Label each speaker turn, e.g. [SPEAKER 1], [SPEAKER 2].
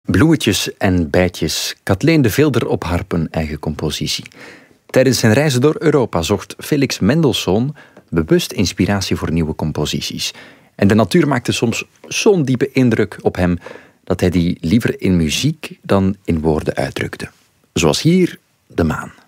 [SPEAKER 1] Bloemetjes en bijtjes, Kathleen de Vilder op harp, eigen compositie. Tijdens zijn reizen door Europa zocht Felix Mendelssohn bewust inspiratie voor nieuwe composities. En de natuur maakte soms zo'n diepe indruk op hem dat hij die liever in muziek dan in woorden uitdrukte. Zoals hier de maan.